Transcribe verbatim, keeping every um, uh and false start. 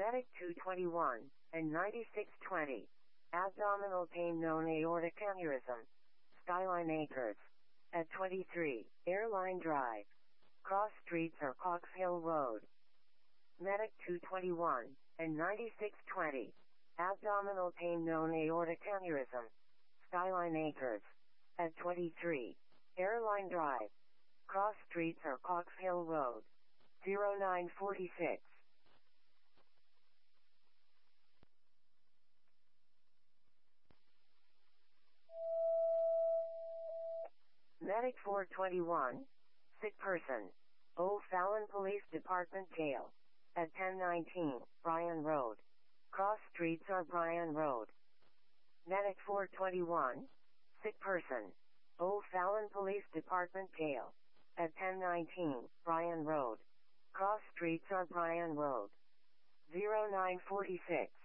Medic two twenty-one and ninety-six twenty. Abdominal pain known aortic aneurysm. Skyline Acres. At twenty-three, Airline Drive. Cross Streets or Cox Hill Road. Medic two twenty-one and ninety-six twenty. Abdominal pain known aortic aneurysm. Skyline Acres. At twenty-three, Airline Drive. Cross Streets or Cox Hill Road. zero nine forty-six. Medic four twenty-one. Sick person. O'Fallon Police Department Jail. At ten nineteen, Bryan Road. Cross Streets or Bryan Road. Medic four twenty-one. Sick person. O'Fallon Police Department Jail. At ten nineteen, Bryan Road. Cross Streets or Bryan Road. zero nine forty-six.